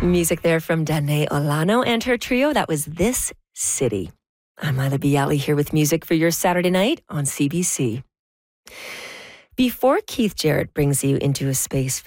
Music there from Danae Olano and her trio. That was This City. I'm Lila Bialy here with music for your Saturday night on CBC. Before Keith Jarrett brings you into a space